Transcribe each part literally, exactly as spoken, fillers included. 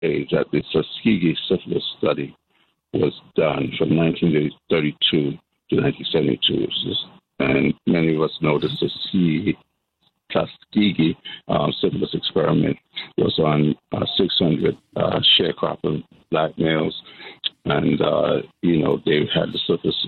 age that the Tuskegee syphilis study was done from nineteen thirty-two to nineteen seventy-two. And many of us know the Tuskegee, Tuskegee uh, syphilis experiment was on uh, six hundred uh, sharecropper black males. And, uh, you know, they had the syphilis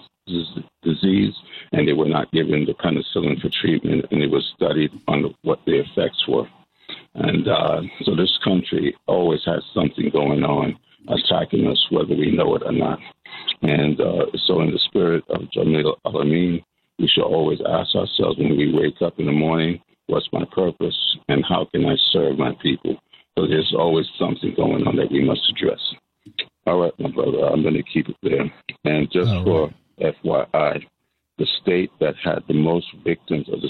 disease, and they were not given the penicillin for treatment, and it was studied on what the effects were. And uh, so this country always has something going on attacking us, whether we know it or not. And uh, so in the spirit of Jamil Al-Amin, we should always ask ourselves when we wake up in the morning, what's my purpose and how can I serve my people? So there's always something going on that we must address. All right, my brother, I'm going to keep it there. And just All for right. F Y I, the state that had the most victims of the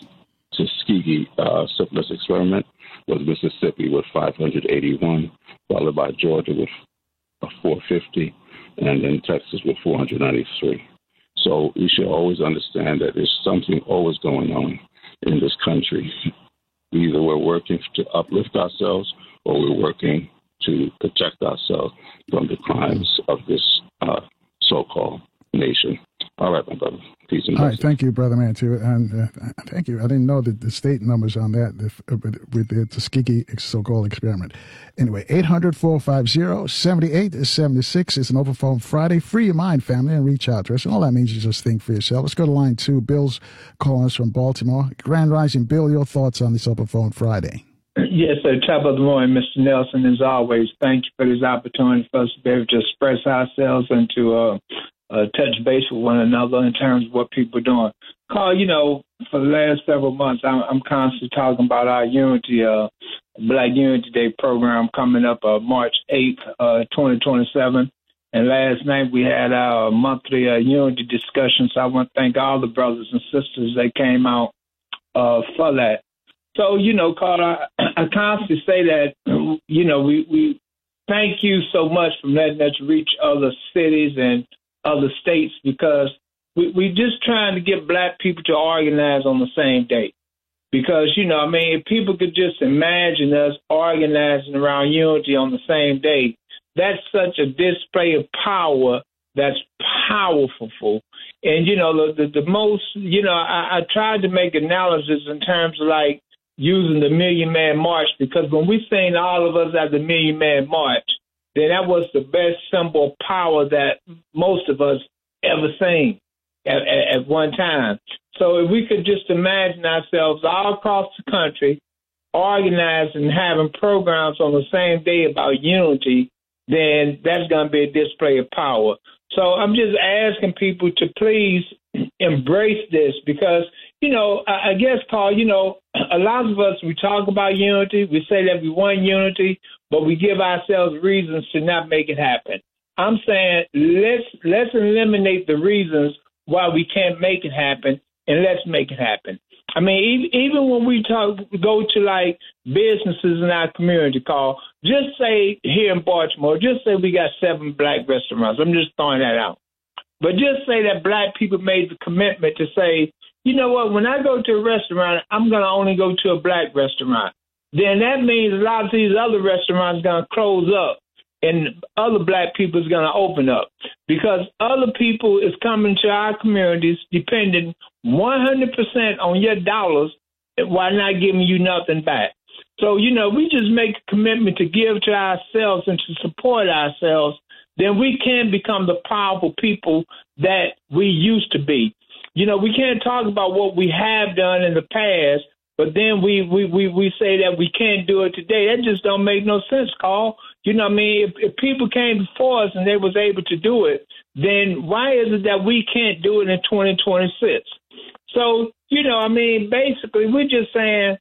Tuskegee uh, syphilis experiment was Mississippi with five hundred eighty-one, followed by Georgia with four hundred fifty, and then Texas with four hundred ninety-three. So we should always understand that there's something always going on in this country. Either we're working to uplift ourselves or we're working to protect ourselves from the crimes of this uh, so-called nation. All right, my brother. Peace and blessings. All right, thank you, Brother Mantu. And uh, thank you. I didn't know that the state numbers on that if, with, with the Tuskegee so-called experiment. Anyway, eight hundred, four five zero, seven eight seven six is an Open Phone Friday. Free your mind, family, and reach out to us. And all that means is just think for yourself. Let's go to line two. Bill's calling us from Baltimore. Grand Rising, Bill, your thoughts on this Open Phone Friday? Yes, sir. Top of the morning, Mister Nelson. As always, thank you for this opportunity for us to be able to express ourselves and to uh, uh, touch base with one another in terms of what people are doing. Carl, you know, for the last several months, I'm, I'm constantly talking about our Unity, uh, Black Unity Day program coming up uh, March eighth, uh, twenty twenty-seven. And last night we had our monthly uh, Unity discussion. So I want to thank all the brothers and sisters that came out uh, for that. So, you know, Carter, I, I constantly say that, you know, we, we thank you so much for letting us reach other cities and other states because we, we're just trying to get black people to organize on the same day. Because, you know, I mean, if people could just imagine us organizing around unity on the same day, that's such a display of power that's powerful. And, you know, the, the, the most, you know, I, I tried to make analysis in terms of like, using the Million Man March, because when we seen all of us at the Million Man March, then that was the best symbol of power that most of us ever seen at, at, at one time. So if we could just imagine ourselves all across the country organizing and having programs on the same day about unity, then that's going to be a display of power. So I'm just asking people to please embrace this because, you know, I, I guess, Paul, you know, a lot of us, we talk about unity. We say that we want unity, but we give ourselves reasons to not make it happen. I'm saying let's let's eliminate the reasons why we can't make it happen, and let's make it happen. I mean, even when we talk, go to like businesses in our community, Carl, just say here in Baltimore, just say we got seven black restaurants. I'm just throwing that out. But just say that black people made the commitment to say, you know what, when I go to a restaurant, I'm going to only go to a black restaurant. Then that means a lot of these other restaurants are going to close up and other black people is going to open up because other people is coming to our communities depending one hundred percent on your dollars while not giving you nothing back. So, you know, we just make a commitment to give to ourselves and to support ourselves, then we can become the powerful people that we used to be. You know, we can't talk about what we have done in the past, but then we, we, we, we say that we can't do it today. That just don't make no sense, Carl. You know what I mean? If, if people came before us and they was able to do it, then why is it that we can't do it in twenty twenty-six? So, you know, I mean, basically, we're just saying,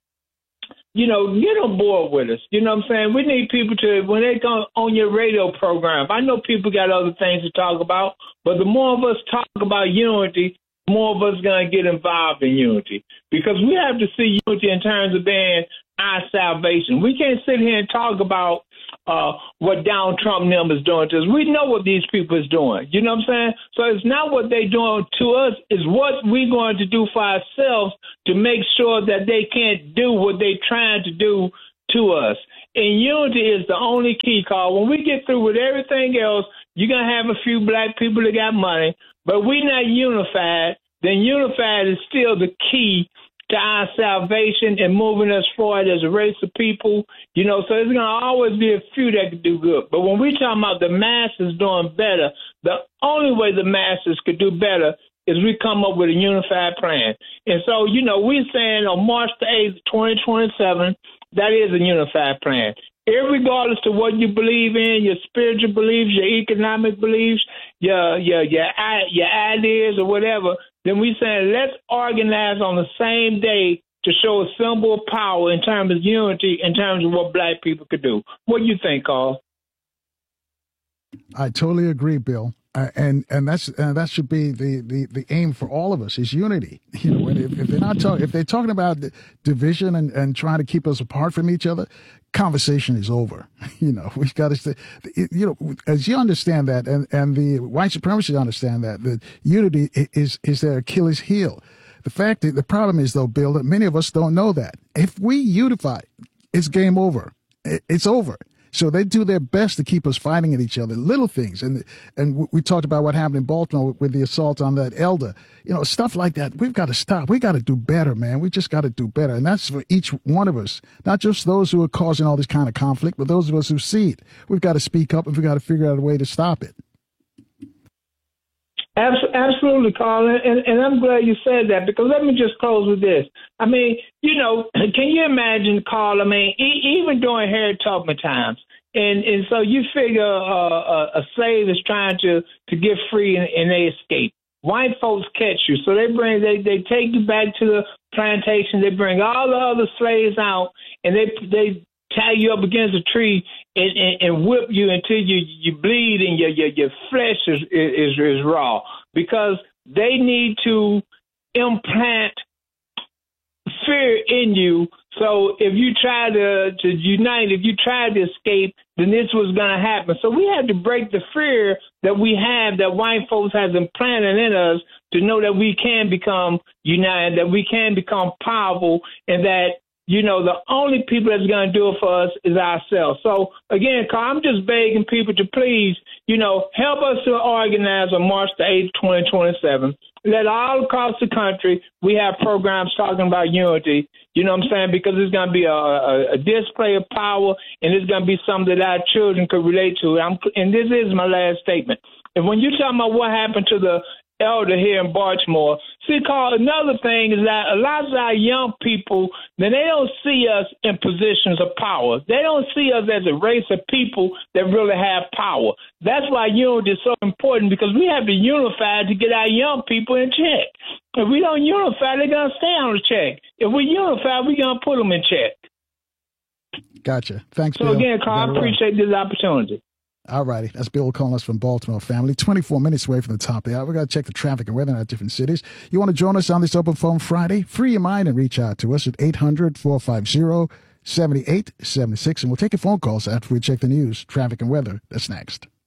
you know, get on board with us. You know what I'm saying? We need people to, when they go on your radio program, I know people got other things to talk about, but the more of us talk about unity, more of us going to get involved in unity because we have to see unity in terms of being our salvation. We can't sit here and talk about uh, what Donald Trump and them is doing to us. We know what these people is doing. You know what I'm saying? So it's not what they doing to us. It's what we're going to do for ourselves to make sure that they can't do what they trying to do to us. And unity is the only key, Carl. When we get through with everything else, you're going to have a few black people that got money, but we're not unified. Then unified is still the key to our salvation and moving us forward as a race of people. You know, so there's going to always be a few that can do good. But when we're talking about the masses doing better, the only way the masses could do better is we come up with a unified plan. And so, you know, we're saying on March the eighth, twenty twenty-seven, that is a unified plan. Irregardless of what you believe in, your spiritual beliefs, your economic beliefs, your your your your ideas or whatever, then we saying let's organize on the same day to show a symbol of power in terms of unity, in terms of what black people could do. What do you think, Carl? I totally agree, Bill. Uh, and and that's uh, that should be the, the, the aim for all of us is unity. You know, if, if they're not talking, if they're talking about division and, and trying to keep us apart from each other, conversation is over. You know, we've got to stay. You know, as you understand that, and, and the white supremacists understand that, that unity is is their Achilles heel. The fact that the problem is, though, Bill, that many of us don't know that if we unify, it's game over. It's over. So they do their best to keep us fighting at each other, little things. And and we talked about what happened in Baltimore with the assault on that elder. You know, stuff like that. We've got to stop. We got to do better, man. We just got to do better. And that's for each one of us, not just those who are causing all this kind of conflict, but those of us who see it. We've got to speak up and we've got to figure out a way to stop it. Absolutely, Carl, and, and I'm glad you said that, because let me just close with this. I mean, you know, can you imagine, Carl? I mean, e- even during Harriet Tubman times, and, and so you figure uh, a, a slave is trying to, to get free and, and they escape. White folks catch you, so they bring they, they take you back to the plantation. They bring all the other slaves out, and they they tie you up against a tree and, and, and whip you until you, you bleed and your your, your flesh is, is is raw, because they need to implant fear in you. So if you try to, to unite, if you try to escape, then this was going to happen. So we had to break the fear that we have, that white folks has implanted in us, to know that we can become united, that we can become powerful, and that, you know, the only people that's going to do it for us is ourselves. So, again, Carl, I'm just begging people to please, you know, help us to organize on March the eighth, twenty twenty-seven. Let all across the country, we have programs talking about unity, you know what I'm saying, because it's going to be a, a, a display of power, and it's going to be something that our children could relate to. I'm, and this is my last statement. And when you're talking about what happened to the elder here in Baltimore, see, Carl, another thing is that a lot of our young people, then they don't see us in positions of power. They don't see us as a race of people that really have power. That's why unity is so important, because we have to unify to get our young people in check. If we don't unify, they're going to stay on the check. If we unify, we're going to put them in check. Gotcha. Thanks, so Bill. So, again, Carl, I appreciate this opportunity. All righty. That's Bill calling us from Baltimore, family. twenty-four minutes away from the top of the hour. We've got to check the traffic and weather in our different cities. You want to join us on this Open Phone Friday? Free your mind and reach out to us at eight hundred, four five zero, seven eight seven six. And we'll take your phone calls after we check the news, traffic, and weather. That's next.